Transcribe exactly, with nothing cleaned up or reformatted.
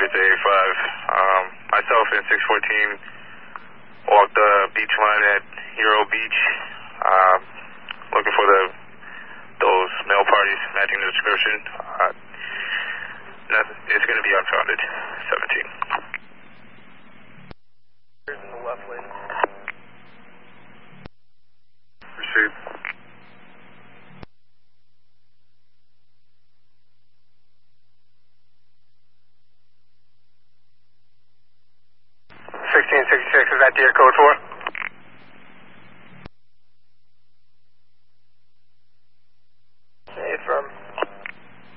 to eighty-five. Um, myself and six fourteen walked the beach line at Euro Beach, uh, looking for the those male parties matching the description. Uh, nothing, it's going to be unfounded. seventeen. In the left lane. Received. sixteen sixty-six, is that deer code four?